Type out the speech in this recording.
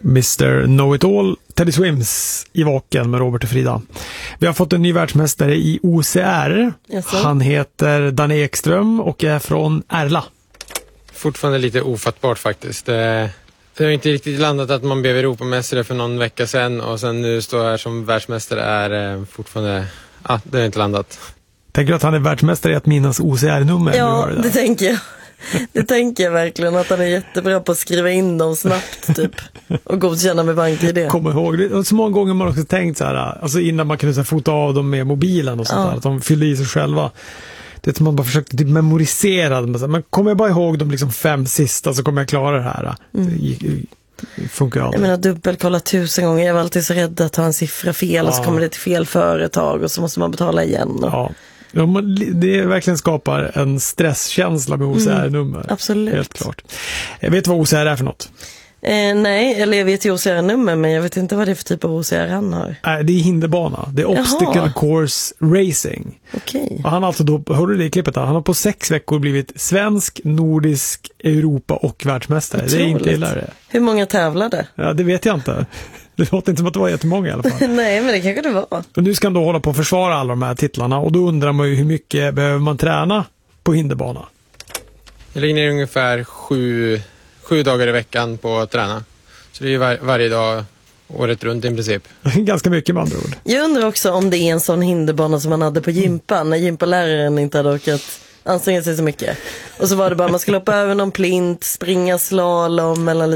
Mr. Know-It-All, Teddy Swims i Vaken med Robert och Frida. Vi har fått en ny världsmästare i OCR. Han heter Danne Ekström och är från Ärla. Fortfarande lite ofattbart faktiskt. Det har inte riktigt landat att man blev Europamästare för någon vecka sedan och sen nu står här som världsmästare är fortfarande... det har inte landat. Tänker du att han är världsmästare i att minnas OCR-nummer? Ja, det tänker jag. Det tänker jag verkligen, att han är jättebra på att skriva in dem snabbt typ och godkänna med BankID. Kommer ihåg det. Så många gånger man också tänkt så här, alltså innan man kunde så här, fota av dem med mobilen och sånt där, att de fyllde i sig själva. Det är som man bara försökte typ memorisera dem. Men kommer jag bara ihåg de liksom 5 sista så kommer jag klara det här. Det funkar aldrig. Jag menar dubbelkolla 1000 gånger. Jag var alltid så rädd att ta en siffra fel och så kommer det till fel företag och så måste man betala igen. Ja. Det verkligen skapar en stresskänsla med OCR-nummer. Absolut. Helt klart. Jag vet vad OCR är för något? Nej, eller jag vet ju OCR-nummer, men jag vet inte vad det är för typ av OCR han har. Det är hinderbana. Det är Obstacle Course Racing. Okej. Och han har alltså då, hörde du det i klippet? Han har på 6 veckor blivit svensk, nordisk, Europa och världsmästare. Otroligt. Det är inte illa det. Hur många tävlade? Ja, det vet jag inte. Det låter inte som att det var jättemånga i alla fall. Nej, men det kanske det var. Och nu ska han då hålla på att försvara alla de här titlarna. Och då undrar man ju hur mycket behöver man träna på hinderbana? Jag lägger ner ungefär 7 dagar i veckan på att träna. Så det är ju varje dag året runt i princip. Ganska mycket med andra ord. Jag undrar också om det är en sån hinderbana som man hade på gympan. När gympaläraren inte hade orkat anstränga sig så mycket. Och så var det bara man skulle hoppa över någon plint, springa slalom mellan